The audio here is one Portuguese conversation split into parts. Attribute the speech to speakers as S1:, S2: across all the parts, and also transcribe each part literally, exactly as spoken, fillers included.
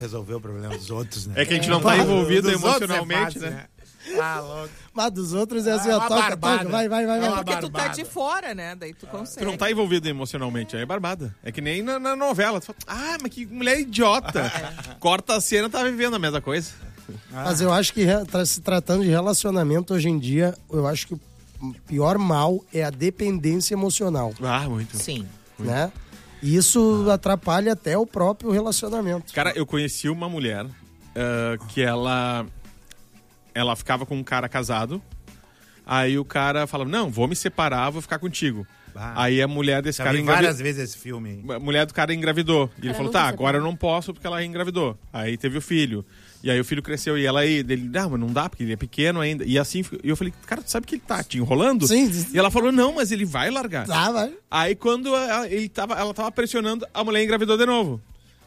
S1: resolver o problema dos outros, né?
S2: É que a gente não tá envolvido
S1: dos
S2: emocionalmente,
S1: é fácil,
S2: né?
S1: né? Ah, louco.
S3: Mas dos outros é assim,
S1: É
S3: ó,
S1: uma
S3: toca,
S1: barbada.
S3: toca, vai, vai, vai.
S1: É
S3: vai.
S1: uma
S4: Porque tu tá
S1: barbada.
S4: de fora, né? Daí tu consegue.
S2: Tu não tá envolvido emocionalmente, aí é barbada. É que nem na, na novela. Tu fala, ah, mas que mulher idiota. Corta a cena, tá vivendo a mesma coisa.
S3: Mas eu acho que re- tra- se tratando de relacionamento hoje em dia, eu acho que o pior mal é a dependência emocional,
S2: Ah, muito.
S4: Sim.
S3: né? E isso atrapalha até o próprio relacionamento.
S2: Cara, eu conheci uma mulher ah, que ela ela ficava com um cara casado. Aí o cara falava, não, vou me separar, vou ficar contigo.
S1: Bah.
S2: Aí a mulher desse
S1: Já
S2: cara
S1: vi
S2: engravidou.
S1: várias vezes esse filme.
S2: A mulher do cara engravidou. E ele
S5: Cara,
S2: falou,
S5: nunca
S2: tá,
S5: se
S2: agora eu
S5: separa.
S2: não posso porque ela engravidou. Aí teve o filho. E aí o filho cresceu e ela aí, dele, não, mas não dá, porque ele é pequeno ainda. E assim, e eu falei, cara, tu sabe que ele tá te enrolando?
S3: Sim.
S2: E ela falou, não, mas ele vai largar.
S3: Ah, vai.
S2: Aí quando ela, ele tava, ela tava pressionando, a mulher engravidou de novo.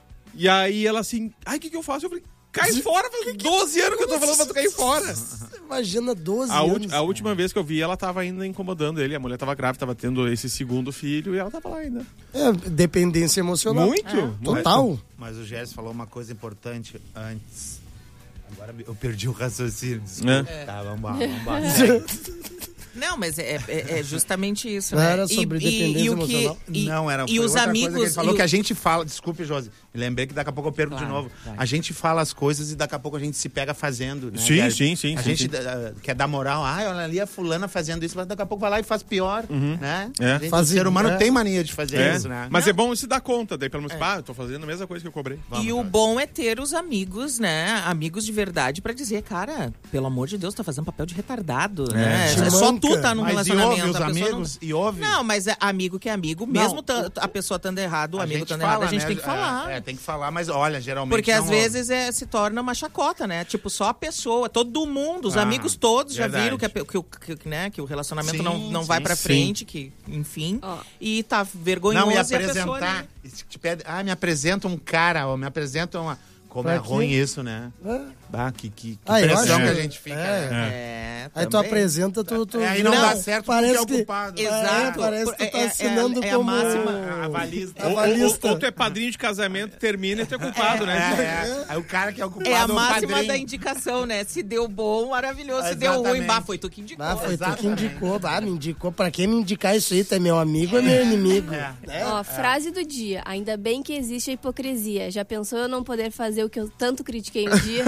S2: E aí ela assim, ai, o que que eu faço? Eu falei, cai fora, faz doze anos que eu tô falando pra tu cair fora.
S3: Imagina doze
S2: A,
S3: anos.
S2: ulti- a última vez que eu vi, ela tava ainda incomodando ele. A mulher tava grávida, tava tendo esse segundo filho e ela tava lá ainda.
S3: É, dependência emocional.
S2: Muito, muito.
S3: Total.
S1: Mas o Gerson falou uma coisa importante antes. Agora eu perdi o raciocínio. Desculpa.
S2: É.
S1: Tá, vamos embora, vamos embora. Segue.
S4: Não, mas é, é- é justamente isso,
S3: Não
S4: né?
S3: era sobre dependência emocional?
S4: e,
S1: não, era
S4: e
S1: foi
S4: os
S1: outra
S4: amigos.
S1: coisa que ele falou
S4: e
S1: que
S4: o-
S1: a gente fala. Desculpe, Josi. Me lembrei que daqui a pouco eu perco
S4: Claro,
S1: de novo.
S4: vai.
S1: A gente fala as coisas e daqui a pouco a gente se pega fazendo, né?
S2: Sim,
S1: E a,
S2: sim, sim,
S1: A
S2: sim,
S1: gente
S2: sim.
S1: eh, quer dar moral. Ah, olha ali a fulana fazendo isso, mas daqui a pouco vai lá e faz pior, né?
S2: É.
S1: A gente,
S3: Faz-
S1: o ser humano
S3: é.
S1: tem mania de fazer
S2: É,
S1: isso, né?
S2: mas é bom se dar conta, daí pelo menos, pá, eu tô fazendo a mesma coisa que eu cobrei.
S4: E o bom é ter os amigos, né? Amigos de verdade pra dizer, cara, pelo amor de Deus, tá fazendo papel de retardado, né?
S3: Te
S4: É só
S3: manca.
S4: tu tá no
S1: Mas e
S4: relacionamento.
S1: ouve os
S4: a pessoa
S1: amigos? E ouve?
S4: Não... não, mas é amigo que é amigo, mesmo ta- a pessoa estando errado, o amigo
S1: gente
S4: estando
S1: fala,
S4: errado, a gente
S1: né?
S4: tem que falar.
S1: É, é, tem que falar, mas olha, geralmente
S4: Porque às
S1: não
S4: vezes é, se torna uma chacota, né? Tipo, só a pessoa, todo mundo, os
S1: Ah,
S4: amigos todos já
S1: verdade.
S4: viram que, a pe- que, o- que, né, que o relacionamento
S1: Sim,
S4: não, não
S1: sim,
S4: vai pra
S2: sim.
S4: frente, que, enfim,
S5: Ó.
S4: e tá vergonhoso
S1: Não, e
S4: e a pessoa,
S1: apresentar.
S4: né?
S1: Te pede, ah, me apresenta um cara, ou me apresenta uma. Como
S3: Pra
S1: é
S3: quê?
S1: ruim isso, né?
S3: É.
S1: Bah, que, que, que
S3: Ah, eu
S1: pressão
S3: acho
S1: que a
S3: que-
S1: gente fica.
S3: é.
S1: né?
S4: É,
S3: Aí tu
S4: também.
S3: apresenta, tu... tu
S1: É, aí não,
S4: Não,
S1: dá certo
S3: parece
S1: porque é o
S3: que-
S1: culpado.
S4: Exato.
S3: É, parece que tu tá
S4: É- é-
S3: assinando
S4: é a
S3: como...
S4: máxima.
S1: A avalista.
S3: A
S2: Ou, ou,
S3: Avalista.
S2: ou tu é padrinho de casamento, termina e tu é culpado,
S1: É,
S2: né?
S1: é. Aí o cara que é o culpado
S4: É a
S1: o
S4: máxima
S1: padrinho.
S4: da indicação, né? Se deu bom, maravilhoso. Se deu ruim,
S1: Exatamente.
S4: bah, foi tu que indicou.
S3: Ah, foi tu que
S1: Exatamente.
S3: indicou. Ah, me indicou. Pra quem me indicar isso aí? Tu é meu amigo ou é meu inimigo?
S1: É.
S5: Ó, frase do dia. Ainda bem que existe a hipocrisia. Já pensou eu não poder fazer o que eu tanto critiquei um dia?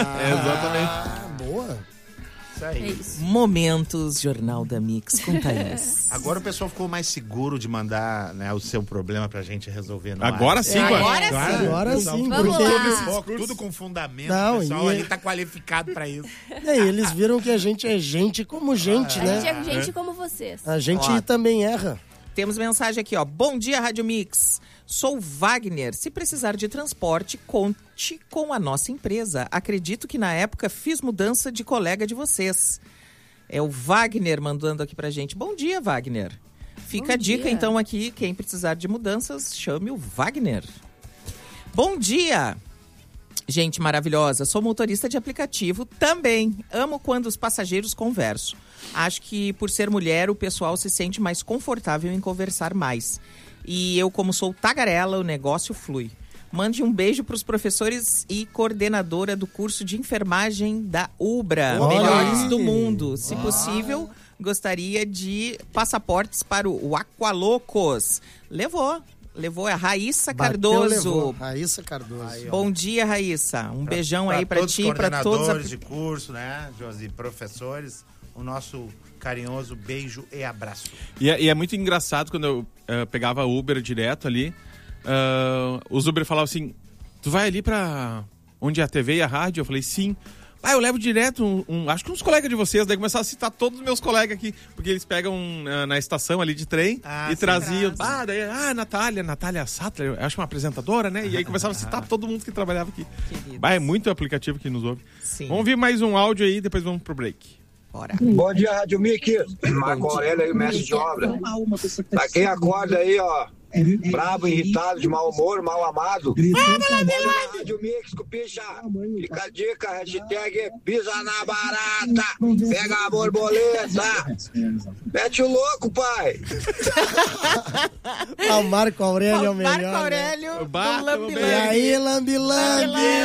S3: Ah, boa.
S1: Isso
S5: É
S1: aí.
S5: isso.
S4: Momentos Jornal da Mix com Thaís.
S1: Agora o pessoal ficou mais seguro de mandar, né, o seu problema pra gente resolver. no
S2: Agora
S1: ar.
S2: sim,
S4: É,
S2: agora.
S4: agora sim.
S3: Agora sim,
S5: Vamos
S3: porque
S5: lá.
S3: eles,
S1: Tudo, tudo com fundamento.
S3: Não,
S1: o pessoal
S3: e-
S1: ali tá qualificado pra isso.
S3: é, eles viram que a gente é gente como gente,
S5: A
S3: né?
S5: gente é gente como vocês.
S3: A gente
S4: Ó.
S3: também erra.
S4: Temos mensagem aqui, ó. Bom dia, Rádio Mix. Sou Wagner. Se precisar de transporte, conte com a nossa empresa. Acredito que na época fiz mudança de colega de vocês. É o Wagner mandando aqui pra gente. Bom dia, Wagner. Fica
S5: Bom
S4: a dica,
S5: dia.
S4: então, aqui. Quem precisar de mudanças, chame o Wagner. Bom dia! Gente maravilhosa, sou motorista de aplicativo também. Amo quando os passageiros conversam. Acho que por ser mulher, o pessoal se sente mais confortável em conversar mais. E eu, como sou tagarela, o negócio flui. Mande um beijo para os professores e coordenadora do curso de enfermagem da Ubra.
S3: Olha
S4: Melhores
S3: aí.
S4: do mundo. Se possível, gostaria de passaportes para o Aqualocos. Levou. Levou, é a Raíssa
S3: Bateu,
S4: Cardoso.
S3: levou. Raíssa Cardoso.
S4: Bom dia, Raíssa. Um beijão aí pra
S1: todos
S4: ti
S1: os
S4: e pra todos.
S1: coordenadores
S4: a-
S1: de curso, né, Josi, professores, o nosso carinhoso beijo e abraço.
S2: E é, e é muito engraçado quando eu eh, pegava Uber direto ali, ah, os Uber falavam assim, tu vai ali pra onde é a T V e a rádio? Eu falei, sim. Ah, eu levo direto, um, um- acho que uns colegas de vocês, daí começaram a citar todos os meus colegas aqui, porque eles pegam ah, na estação ali de trem
S1: Ah,
S2: e
S1: sim,
S2: traziam,
S1: traz.
S2: ah, daí, ah, Natália, Natália Sattler, eu acho que é uma apresentadora, né? E aí começavam a citar todo mundo que trabalhava aqui.
S4: Queridos.
S2: Bah, é muito aplicativo que nos ouve.
S4: Sim.
S2: Vamos ouvir mais um áudio aí, depois vamos pro break.
S4: Bora.
S6: Bom dia, Rádio Mix. Marco Aurélio aí, mestre de obra. Pra quem acorda aí, ó, bravo, irritado, de mau humor, mal amado. Olha na Rádio Mix, Cupicha. Fica a dica, hashtag pisa na barata. Pega a borboleta. Mete o louco, pai.
S3: Ah, o Marco Aurélio é o melhor.
S4: Marco Aurélio,
S2: né?
S4: do Lambi
S3: E aí, Lambi Lambi.